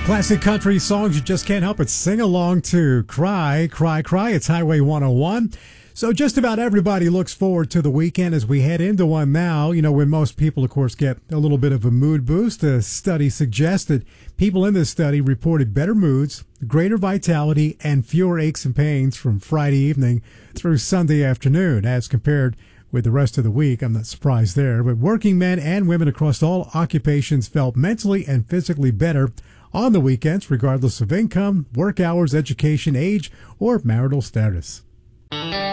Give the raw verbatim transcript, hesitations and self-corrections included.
Classic country songs you just can't help but sing along to. Cry, cry, cry. It's Highway one oh one. So just about everybody looks forward to the weekend as we head into one now. You know, when most people, of course, get a little bit of a mood boost. A study suggests that people in this study reported better moods, greater vitality, and fewer aches and pains from Friday evening through Sunday afternoon as compared with the rest of the week. I'm not surprised there. But working men and women across all occupations felt mentally and physically better on the weekends, regardless of income, work hours, education, age, or marital status.